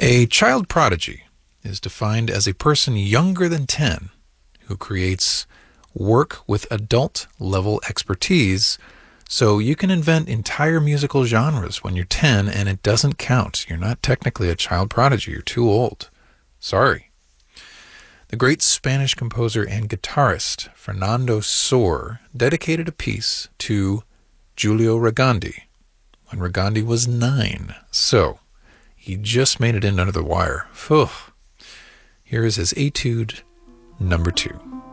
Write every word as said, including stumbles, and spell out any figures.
A child prodigy is defined as a person younger than ten who creates work with adult-level expertise, so you can invent entire musical genres when you're ten and it doesn't count. You're not technically a child prodigy. You're too old. Sorry. The great Spanish composer and guitarist Fernando Sor dedicated a piece to Giulio Regandi when Regandi was nine. So, he just made it in under the wire. Phew. Here is his etude number two.